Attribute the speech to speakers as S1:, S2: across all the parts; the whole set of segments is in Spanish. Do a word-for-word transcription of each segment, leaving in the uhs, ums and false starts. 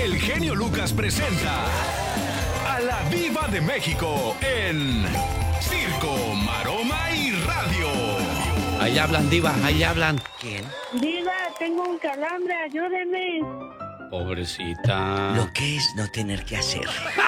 S1: el genio Lucas presenta a la Diva de México en Circo, Maroma y Radio.
S2: Ahí hablan, Diva, ahí hablan.
S3: ¿Quién?
S4: Diva, tengo un calambre, ayúdeme.
S2: Pobrecita.
S3: Lo que es no tener que hacer.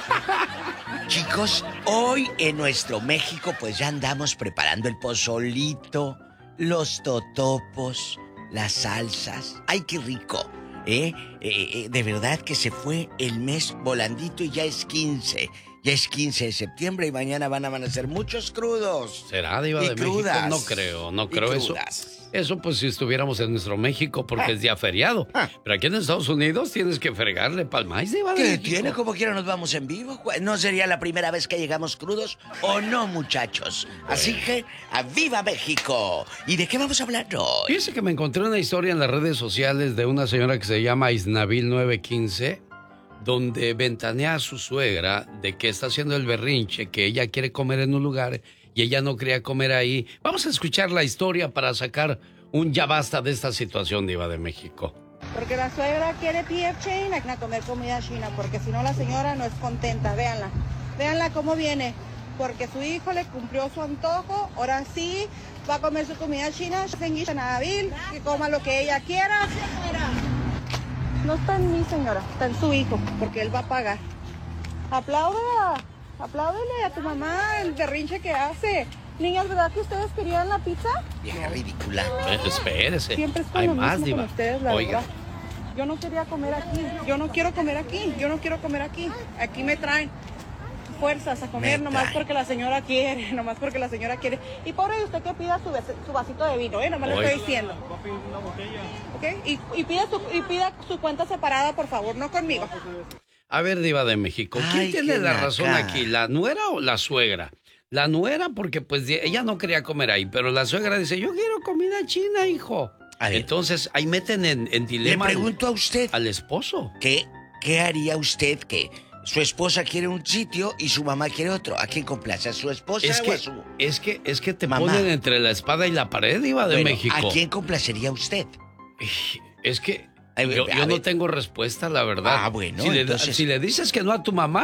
S3: Chicos, hoy en nuestro México pues ya andamos preparando el pozolito, los totopos, las salsas. ¡Ay, qué rico! ¿Eh? Eh, eh, de verdad que se fue el mes volandito y ya es quince. Ya es quince de septiembre y mañana van a amanecer muchos crudos.
S2: ¿Será, Diva
S3: y
S2: de
S3: crudas.
S2: México? No creo, no
S3: Y
S2: creo eso.
S3: crudas.
S2: Eso pues si estuviéramos en nuestro México porque
S3: Ah.
S2: es día feriado.
S3: Ah.
S2: Pero aquí en Estados Unidos tienes que fregarle palmáis, Diva de
S3: ¿Qué
S2: México.
S3: tiene? Como quiera nos vamos en vivo. ¿No sería la primera vez que llegamos crudos o no, muchachos? Así que, ¡a viva México! ¿Y de qué vamos a hablar hoy?
S2: Fíjese que me encontré una historia en las redes sociales de una señora que se llama Isnabil nueve quince, donde ventanea a su suegra de que está haciendo el berrinche, que ella quiere comer en un lugar y ella no quería comer ahí. Vamos a escuchar la historia para sacar un ya basta de esta situación, Diva de México.
S5: Porque la suegra quiere P F China a comer comida china, porque si no la señora no es contenta. Véanla, véanla cómo viene, porque su hijo le cumplió su antojo, ahora sí va a comer su comida china, que coma lo que ella quiera. No está en mí, señora, está en su hijo, porque él va a pagar. Apláudela, apláudele a tu mamá el berrinche que hace. Niñas, ¿verdad que ustedes querían la pizza?
S3: Vieja ridícula.
S2: Eh, espérese.
S5: Siempre es con
S2: Hay
S5: lo
S2: más,
S5: mismo
S2: Diva.
S5: con ustedes, la
S2: Oiga.
S5: verdad. Yo no quería comer aquí, yo no quiero comer aquí, yo no quiero comer aquí. Aquí me traen fuerzas a comer
S3: Me
S5: nomás
S3: traen.
S5: porque la señora quiere, nomás porque la señora quiere. Y pobre de usted que pida su, ves- su vasito de vino, ¿eh? Nomás le
S2: Oiga.
S5: estoy diciendo. ¿Ok? Y, y, pida su, y pida su cuenta separada, por favor, no conmigo.
S2: A ver, Diva de México, ¿quién
S3: Ay,
S2: tiene
S3: qué
S2: la
S3: naca.
S2: razón aquí? ¿La nuera o la suegra? La nuera porque pues ella no quería comer ahí, pero la suegra dice, yo quiero comida china, hijo.
S3: A ver.
S2: Entonces ahí meten en, en
S3: Le
S2: dilema al-
S3: pregunto a usted,
S2: al esposo.
S3: ¿qué, ¿qué haría usted que su esposa quiere un sitio y su mamá quiere otro? ¿A quién complace? ¿A su esposa
S2: Es
S3: o
S2: que,
S3: a su...?
S2: es que, es que te
S3: Mamá.
S2: ponen entre la espada y la pared, Diva de
S3: Bueno,
S2: México.
S3: ¿a quién complacería usted?
S2: Es que
S3: Ay,
S2: yo,
S3: a
S2: yo no
S3: ver.
S2: tengo respuesta, la verdad.
S3: Ah, bueno,
S2: Si le,
S3: entonces-
S2: si le dices que no a tu mamá,